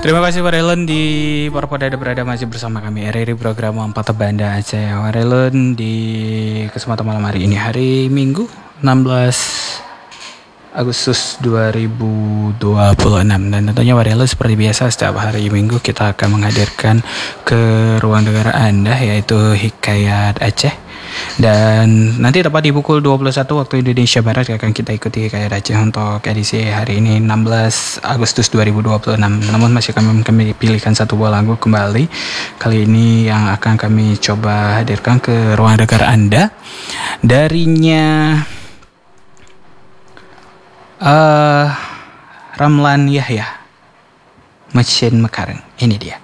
Terima kasih Warelen di Porpoda berada masih bersama kami RRI program Empat Banda Aceh. Warelen di kesempatan malam hari ini hari Minggu 16 Agustus 2026 dan tentunya Warelen seperti biasa setiap hari Minggu kita akan menghadirkan ke ruang dengar Anda yaitu Hikayat Aceh. Dan nanti tepat di pukul 21 waktu Indonesia Barat akan kita ikuti Hikayat Aceh untuk edisi hari ini 16 Agustus 2026. Namun masih kami pilihkan satu buah lagu kembali. Kali ini yang akan kami coba hadirkan ke ruang dengar Anda. Darinya Ramlan Yahya, Mesin Mekareng. Ini dia.